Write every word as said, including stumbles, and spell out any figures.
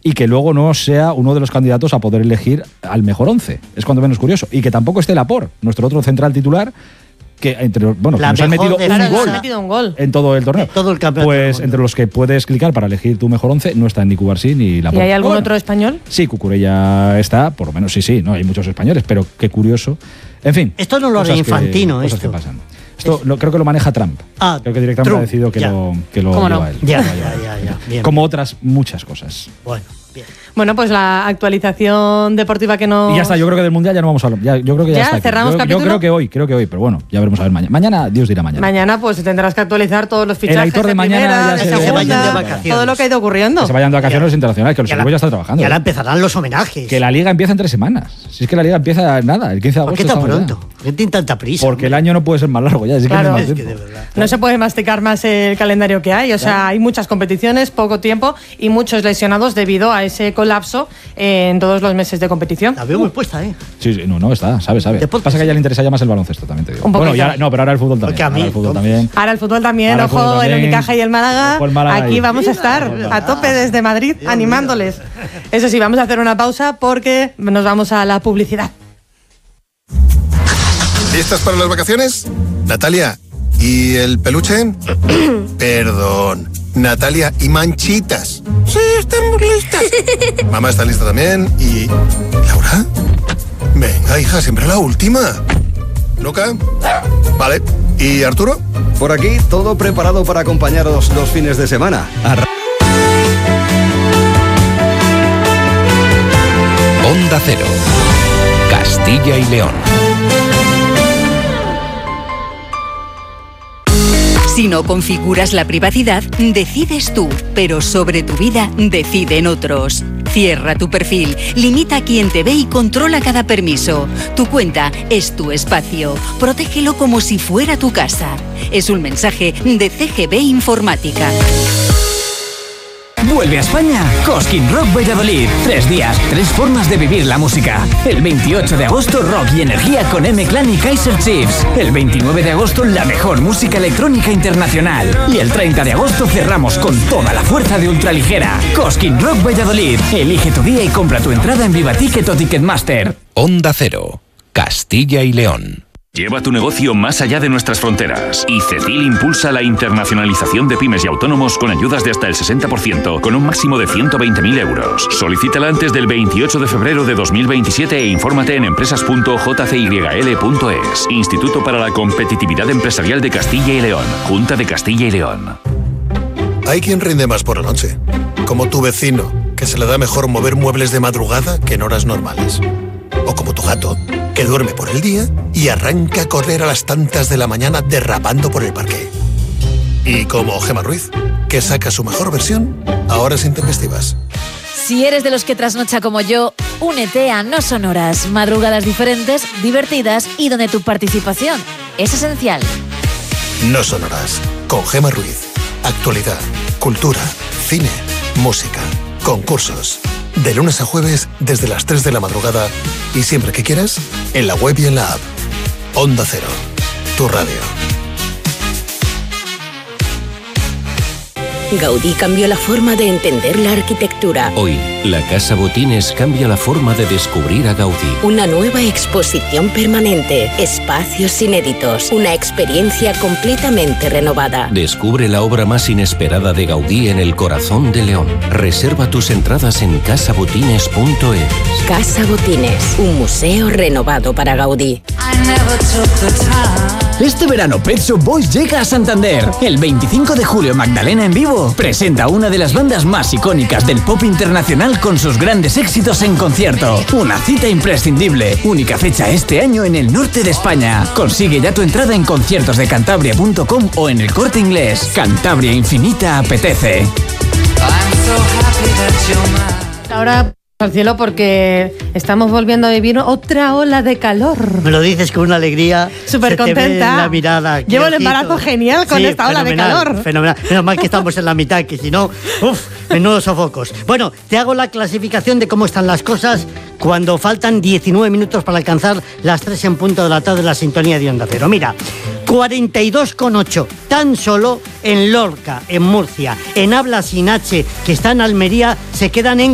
y que luego no sea uno de los candidatos a poder elegir al mejor once. Es cuando menos curioso. Y que tampoco esté Laporte, nuestro otro central titular, que entre bueno, que nos han metido, claro, un gol han metido un gol en todo el torneo. Todo el campeonato. Pues entre los que puedes clicar para elegir tu mejor once no están ni Cubarsí ni Laporte. ¿Y hay algún bueno, otro español? Sí, Cucurella está, por lo menos sí, sí, no hay muchos españoles, pero qué curioso. En fin. Esto no lo hará Infantino, que, esto. Cosas que pasan. Esto lo, creo que lo maneja Trump. Ah, creo que directamente Trump, ha decidido que ya. lo, que lo ¿Cómo lleva no? él. Ya, Lo ya, lleva él. ya, ya, bien. Como otras muchas cosas. Bueno, bien. Bueno, pues la actualización deportiva que nos... Y ya está, yo creo que del Mundial ya no vamos a hablar. Ya, yo creo que ya, ¿Ya? está aquí. ¿Cerramos yo, capítulo? yo creo que hoy, creo que hoy, pero bueno, ya veremos a ver mañana. Mañana, Dios dirá mañana. Mañana pues tendrás que actualizar todos los fichajes Aitor de de mañana primera, ya de se- se vayan de segunda, vacaciones. todo lo que ha ido ocurriendo. Que se vayan de vacaciones internacionales, que el Y ahora- equipo ya está trabajando. Y ahora empezarán los homenajes. Que la Liga empieza en tres semanas. Si es que la Liga empieza nada, el quince de ¿Por agosto. qué tan estamos ya. pronto? ¿Por qué tienen tanta prisa? Porque el año no puede ser más largo ya. Es que Claro. no hay Es más que de tiempo. verdad. No se puede masticar más el calendario que hay, o sea, hay muchas competiciones, poco tiempo y muchos lesionados debido a ese colapso en todos los meses de competición. La veo muy puesta, ¿eh? Sí, sí, no, no, está, sabe, sabe. Deportes. Pasa que a ella le interesa ya más el baloncesto, también te digo. Un poco Bueno, ya. ya, no, pero ahora el fútbol también. Porque a mí, ahora el fútbol entonces. también. Ahora el fútbol también, Ahora el ojo, fútbol el también. Unicaja y el Málaga. Ojo el Málaga Aquí ahí. vamos a estar a tope desde Madrid animándoles. Eso sí, vamos a hacer una pausa porque nos vamos a la publicidad. ¿Listas para las vacaciones? Natalia, ¿y el peluche? Perdón. Natalia, ¿y Manchitas? Sí, estamos listas. Mamá está lista también. ¿Y Laura? Venga, hija, siempre la última. ¿Luca? Vale. ¿Y Arturo? Por aquí, todo preparado para acompañaros los fines de semana. Arra- Onda Cero. Castilla y León. Si no configuras la privacidad, decides tú, pero sobre tu vida deciden otros. Cierra tu perfil, limita a quien te ve y controla cada permiso. Tu cuenta es tu espacio. Protégelo como si fuera tu casa. Es un mensaje de C G B Informática. Vuelve a España Cosquín Rock Valladolid. Tres días, tres formas de vivir la música. El veintiocho de agosto, rock y energía con M-Clan y Kaiser Chiefs. El veintinueve de agosto, la mejor música electrónica internacional. Y el treinta de agosto cerramos con toda la fuerza de ultraligera. Cosquín Rock Valladolid. Elige tu día y compra tu entrada en Viva Ticket o Ticketmaster. Onda Cero. Castilla y León. Lleva tu negocio más allá de nuestras fronteras. Y CECIL impulsa la internacionalización de pymes y autónomos con ayudas de hasta el sesenta por ciento, con un máximo de ciento veinte mil euros. Solicítala antes del veintiocho de febrero de dos mil veintisiete e infórmate en empresas punto j c y l punto es. Instituto para la Competitividad Empresarial de Castilla y León. Junta de Castilla y León. Hay quien rinde más por la noche. Como tu vecino, que se le da mejor mover muebles de madrugada que en horas normales. O como tu gato, que duerme por el día y arranca a correr a las tantas de la mañana derrapando por el parque. Y como Gemma Ruiz, que saca su mejor versión a horas intempestivas. Si eres de los que trasnocha como yo, únete a No Sonoras, madrugadas diferentes, divertidas y donde tu participación es esencial. No Sonoras, con Gemma Ruiz. Actualidad, cultura, cine, música, concursos. De lunes a jueves desde las tres de la madrugada y siempre que quieras, en la web y en la app. Onda Cero, tu radio. Gaudí cambió la forma de entender la arquitectura. Hoy, la Casa Botines cambia la forma de descubrir a Gaudí. Una nueva exposición permanente, espacios inéditos, una experiencia completamente renovada. Descubre la obra más inesperada de Gaudí en el corazón de León. Reserva tus entradas en casa botines punto es. Casa Botines, un museo renovado para Gaudí. Este verano Pet Shop Boys llega a Santander. El veinticinco de julio Magdalena en vivo presenta una de las bandas más icónicas del pop internacional con sus grandes éxitos en concierto. Una cita imprescindible. Única fecha este año en el norte de España. Consigue ya tu entrada en conciertos de cantabria punto com o en El Corte Inglés. Cantabria Infinita apetece. Ahora al cielo porque estamos volviendo a vivir otra ola de calor. Me lo dices con una alegría. Súper se te ve contenta. en la mirada. Llevo el ojito. embarazo genial con Sí, esta ola de fenomenal, calor. Fenomenal. Menos mal que estamos en la mitad, que si no, uff, menudos sofocos. Bueno, te hago la clasificación de cómo están las cosas cuando faltan diecinueve minutos para alcanzar las tres en punto de la tarde de la sintonía de Onda Cero. Mira, cuarenta y dos coma ocho tan solo en Lorca, en Murcia, en Habla Sin H, que está en Almería, se quedan en